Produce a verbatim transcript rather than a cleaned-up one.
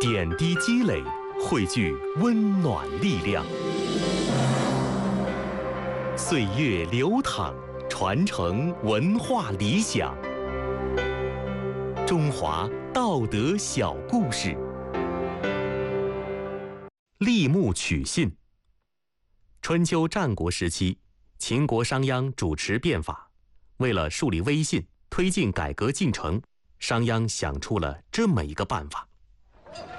点滴积累，汇聚温暖力量。岁月流淌，传承文化理想。中华道德小故事。立木取信。春秋战国时期，秦国商鞅主持变法，为了树立威信，推进改革进程，商鞅想出了这么一个办法。